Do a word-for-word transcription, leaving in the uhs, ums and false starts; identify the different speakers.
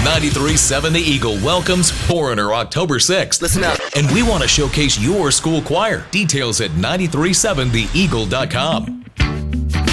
Speaker 1: ninety-three point seven The Eagle welcomes Foreigner October sixth.
Speaker 2: Listen up.
Speaker 1: And we want to showcase your school choir. Details at nine three seven the eagle dot com.